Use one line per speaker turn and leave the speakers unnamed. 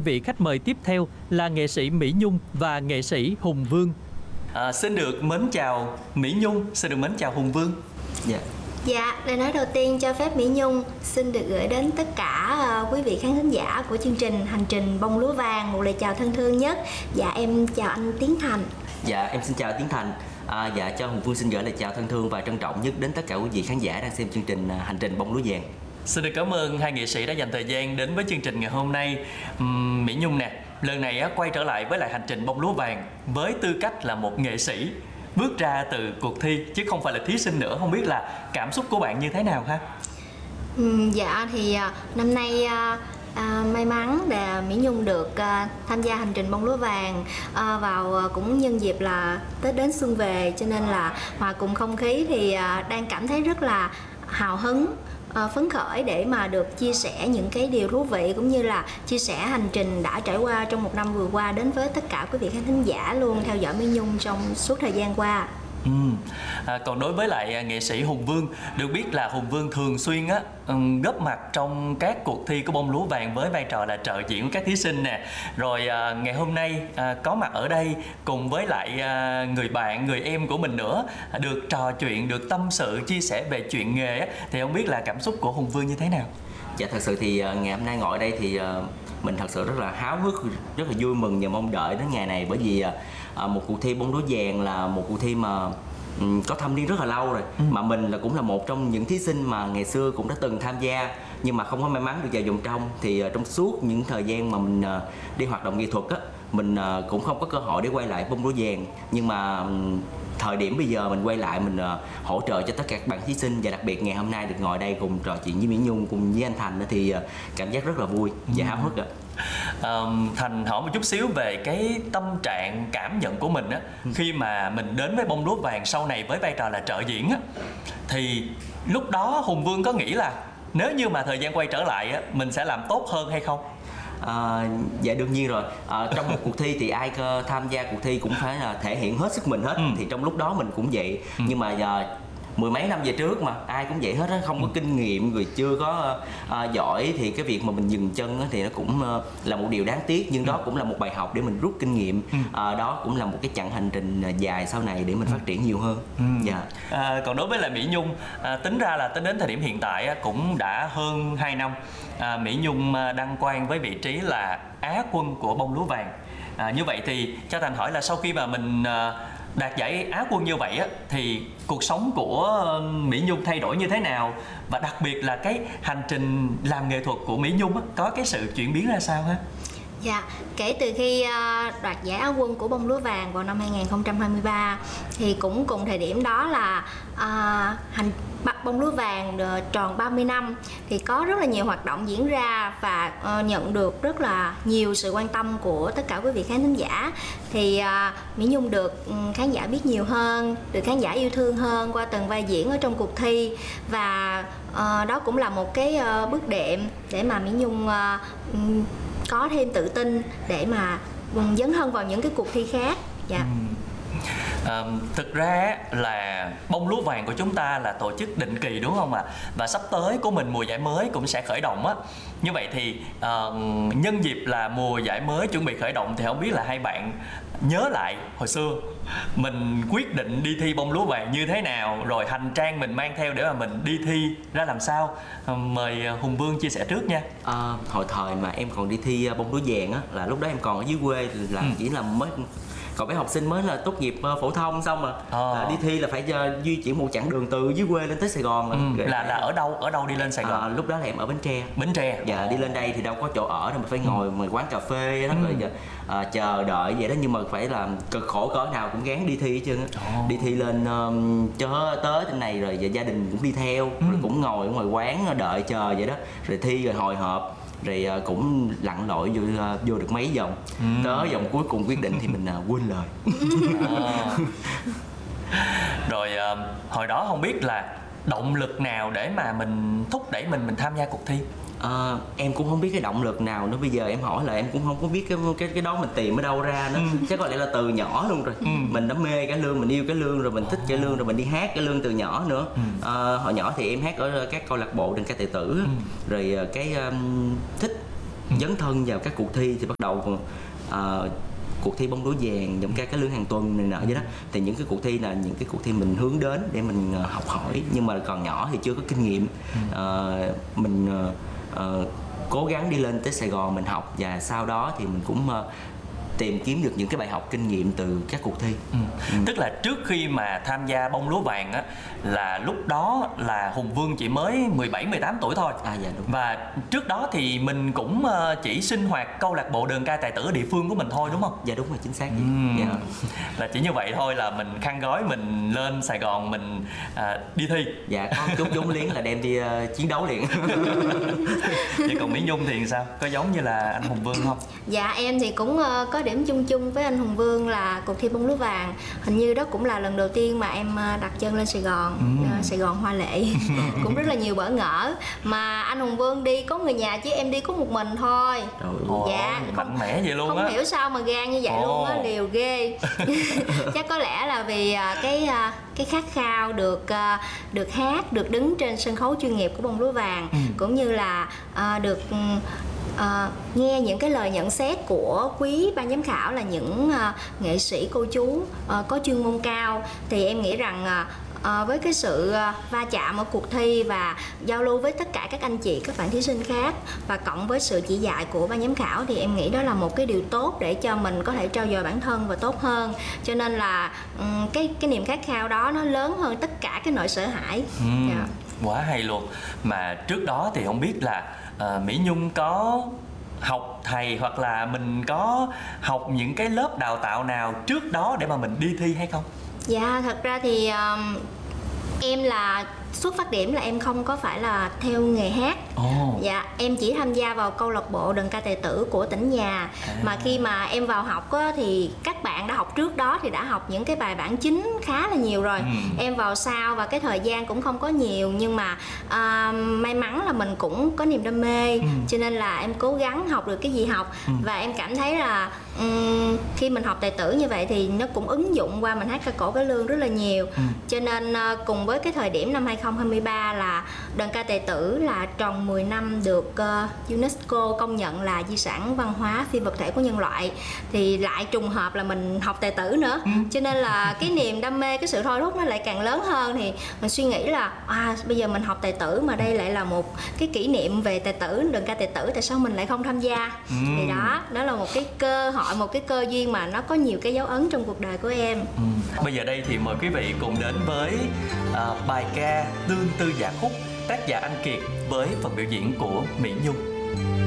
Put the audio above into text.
vị khách mời tiếp theo là nghệ sĩ Mỹ Nhung và nghệ sĩ Hùng Vương.
Xin được mến chào Mỹ Nhung, xin được mến chào Hùng Vương.
Dạ, lời nói đầu tiên cho phép Mỹ Nhung xin được gửi đến tất cả quý vị khán thính giả của chương trình Hành trình bông lúa vàng một lời chào thân thương nhất. Dạ, em chào anh Tiến Thành.
Dạ, em xin chào Tiến Thành. Dạ, cho Hùng Vương xin gửi lời chào thân thương và trân trọng nhất đến tất cả quý vị khán giả đang xem chương trình Hành trình bông lúa vàng.
Xin được cảm ơn hai nghệ sĩ đã dành thời gian đến với chương trình ngày hôm nay. Mỹ Nhung nè, lần này quay trở lại với lại Hành trình bông lúa vàng với tư cách là một nghệ sĩ bước ra từ cuộc thi chứ không phải là thí sinh nữa. Không biết là cảm xúc của bạn như thế nào ha?
Dạ thì năm nay may mắn để Mỹ Nhung được tham gia Hành trình bông lúa vàng vào cũng nhân dịp là Tết đến xuân về, cho nên là hòa cùng không khí thì đang cảm thấy rất là hào hứng, phấn khởi để mà được chia sẻ những cái điều thú vị cũng như là chia sẻ hành trình đã trải qua trong một năm vừa qua đến với tất cả quý vị khán thính giả luôn theo dõi Mỹ Nhung trong suốt thời gian qua.
Còn đối với lại nghệ sĩ Hùng Vương, được biết là Hùng Vương thường xuyên góp mặt trong các cuộc thi của bông lúa vàng với vai trò là trợ diễn của các thí sinh nè. Rồi ngày hôm nay có mặt ở đây cùng với lại người bạn, người em của mình nữa, được trò chuyện, được tâm sự, chia sẻ về chuyện nghề thì không biết là cảm xúc của Hùng Vương như thế nào?
Dạ, thật sự thì ngày hôm nay ngồi ở đây thì mình thật sự rất là háo hức, rất là vui mừng và mong đợi đến ngày này, bởi vì một cuộc thi bông lúa vàng là một cuộc thi mà có thâm niên rất là lâu rồi, mà mình cũng là một trong những thí sinh mà ngày xưa cũng đã từng tham gia nhưng mà không có may mắn được vào vòng trong. Thì trong suốt những thời gian mà mình đi hoạt động nghệ thuật á, mình cũng không có cơ hội để quay lại bông lúa vàng, nhưng mà thời điểm bây giờ mình quay lại, mình hỗ trợ cho tất cả các bạn thí sinh, và đặc biệt ngày hôm nay được ngồi đây cùng trò chuyện với Mỹ Nhung cùng với anh Thành thì cảm giác rất là vui và háo hức ạ.
Thành hỏi một chút xíu về cái tâm trạng, cảm nhận của mình á, khi mà mình đến với bông lúa vàng sau này với vai trò là trợ diễn á, thì lúc đó Hùng Vương có nghĩ là nếu như mà thời gian quay trở lại á, mình sẽ làm tốt hơn hay không?
Dạ đương nhiên rồi. Trong một cuộc thi thì ai tham gia cuộc thi cũng phải là thể hiện hết sức mình hết. Thì trong lúc đó mình cũng vậy. Nhưng mà mười mấy năm về trước mà ai cũng vậy hết á, không có kinh nghiệm rồi chưa có giỏi thì cái việc mà mình dừng chân á, thì nó cũng là một điều đáng tiếc, nhưng đó cũng là một bài học để mình rút kinh nghiệm. Đó cũng là một cái chặng hành trình dài sau này để mình phát triển nhiều hơn. Dạ.
Còn đối với lại Mỹ Nhung, tính ra là tính đến thời điểm hiện tại cũng đã hơn 2 năm Mỹ Nhung đăng quang với vị trí là Á quân của bông lúa vàng. Như vậy thì cho Thành hỏi là sau khi mà mình đạt giải Á quân như vậy á, thì cuộc sống của Mỹ Nhung thay đổi như thế nào, và đặc biệt là cái hành trình làm nghệ thuật của Mỹ Nhung á, có cái sự chuyển biến ra sao ha?
Dạ, kể từ khi đoạt giải Á quân của bông lúa vàng vào năm 2023 thì cũng cùng thời điểm đó là bông lúa vàng tròn 30 năm thì có rất là nhiều hoạt động diễn ra và nhận được rất là nhiều sự quan tâm của tất cả quý vị khán thính giả. Thì Mỹ Nhung được khán giả biết nhiều hơn, được khán giả yêu thương hơn qua từng vai diễn ở trong cuộc thi, và đó cũng là một cái bước đệm để mà Mỹ Nhung có thêm tự tin để mà dấn thân vào những cái cuộc thi khác. Dạ.
Thực ra là bông lúa vàng của chúng ta là tổ chức định kỳ đúng không ạ? Và sắp tới của mình mùa giải mới cũng sẽ khởi động á. Như vậy thì nhân dịp là mùa giải mới chuẩn bị khởi động thì không biết là hai bạn nhớ lại hồi xưa mình quyết định đi thi bông lúa vàng như thế nào, rồi hành trang mình mang theo để mà mình đi thi ra làm sao. Mời Hùng Vương chia sẻ trước nha.
Hồi thời mà em còn đi thi bông lúa vàng á, là lúc đó em còn ở dưới quê, là chỉ là mới còn mấy học sinh mới là tốt nghiệp phổ thông xong mà đi thi là phải di chuyển một chặng đường từ dưới quê lên tới Sài Gòn.
Là ở đâu đi lên Sài Gòn?
Lúc đó là em ở Bến Tre.
Bến Tre.
Dạ, đi lên đây thì đâu có chỗ ở đâu mà phải ngồi ngoài quán cà phê đó, rồi chờ đợi vậy đó, nhưng mà phải làm cực khổ cỡ nào cũng gắng đi thi hết trơn á. Đi thi lên cho tới trên này rồi gia đình cũng đi theo, rồi cũng ngồi ở ngoài quán đợi chờ vậy đó, rồi thi rồi hồi hộp, rồi cũng lặn lội vô được mấy vòng, tới vòng cuối cùng quyết định thì mình quên lời.
Rồi hồi đó không biết là động lực nào để mà mình thúc đẩy mình tham gia cuộc thi?
Em cũng không biết cái động lực nào nữa, bây giờ em hỏi là em cũng không có biết cái đó mình tìm ở đâu ra nữa. Chắc có lẽ là từ nhỏ luôn rồi. Mình đã mê cải lương, mình yêu cải lương, rồi mình thích cải lương, rồi mình đi hát cải lương từ nhỏ nữa. Hồi nhỏ thì em hát ở các câu lạc bộ Đờn ca tài tử, rồi cái thích dấn thân vào các cuộc thi thì bắt đầu cuộc thi bóng đá vàng, những cái lưỡng hàng tuần này nọ vậy đó, thì những cái cuộc thi là những cái cuộc thi mình hướng đến để mình học hỏi, nhưng mà còn nhỏ thì chưa có kinh nghiệm. Mình cố gắng đi lên tới Sài Gòn mình học, và sau đó thì mình cũng tìm kiếm được những cái bài học kinh nghiệm từ các cuộc thi.
Tức là trước khi mà tham gia bông lúa vàng á, là lúc đó là Hùng Vương chỉ mới 17-18 tuổi thôi.
Dạ đúng.
Và trước đó thì mình cũng chỉ sinh hoạt câu lạc bộ đờn ca tài tử ở địa phương của mình thôi đúng không?
Dạ đúng rồi, chính xác vậy. Dạ.
Là chỉ như vậy thôi là mình khăn gói mình lên Sài Gòn mình đi thi.
Dạ, có chút vốn liếng là đem đi chiến đấu liền.
Vậy còn Mỹ Nhung thì sao? Có giống như là anh Hùng Vương không?
Dạ em thì cũng có điểm chung với anh Hùng Vương là cuộc thi bông lúa vàng. Hình như đó cũng là lần đầu tiên mà em đặt chân lên Sài Gòn, Sài Gòn hoa lệ. Cũng rất là nhiều bỡ ngỡ. Mà anh Hùng Vương đi có người nhà chứ em đi có một mình thôi. Dạ,
mạnh mẽ vậy luôn á.
Không hiểu sao mà gan như vậy luôn á, liều ghê. Chắc có lẽ là vì cái khát khao được hát, được đứng trên sân khấu chuyên nghiệp của bông lúa vàng, cũng như là được nghe những cái lời nhận xét của quý ban giám khảo là những nghệ sĩ cô chú có chuyên môn cao, thì em nghĩ rằng với cái sự va chạm ở cuộc thi và giao lưu với tất cả các anh chị, các bạn thí sinh khác, và cộng với sự chỉ dạy của ban giám khảo, thì em nghĩ đó là một cái điều tốt để cho mình có thể trau dồi bản thân và tốt hơn. Cho nên là cái niềm khát khao đó nó lớn hơn tất cả cái nỗi sợ hãi. Yeah.
Quá hay luôn. Mà trước đó thì không biết là Mỹ Nhung có học thầy hoặc là mình có học những cái lớp đào tạo nào trước đó để mà mình đi thi hay không?
Dạ, thật ra thì em là xuất phát điểm là em không có phải là theo nghề hát. Dạ, em chỉ tham gia vào câu lạc bộ đờn ca tài tử của tỉnh nhà. Mà khi mà em vào học á, thì các bạn đã học trước đó thì đã học những cái bài bản chính khá là nhiều rồi. Em vào sau và cái thời gian cũng không có nhiều, nhưng mà may mắn là mình cũng có niềm đam mê, cho nên là em cố gắng học được cái gì học. Và em cảm thấy là khi mình học tài tử như vậy thì nó cũng ứng dụng qua mình hát ca cổ cải lương rất là nhiều. Cho nên cùng với cái thời điểm năm 2023 là đờn ca tài tử là tròn 10 năm được UNESCO công nhận là di sản văn hóa phi vật thể của nhân loại, thì lại trùng hợp là mình học tài tử nữa. Cho nên là cái niềm đam mê, cái sự thôi thúc nó lại càng lớn hơn, thì mình suy nghĩ là bây giờ mình học tài tử mà đây lại là một cái kỷ niệm về tài tử, đờn ca tài tử, tại sao mình lại không tham gia? Thì đó là một cái cơ hội, một cái cơ duyên mà nó có nhiều cái dấu ấn trong cuộc đời của em.
Bây giờ đây thì mời quý vị cùng đến với bài ca Tương Tư Dạ Khúc, tác giả Anh Kiệt với phần biểu diễn của Mỹ Nhung.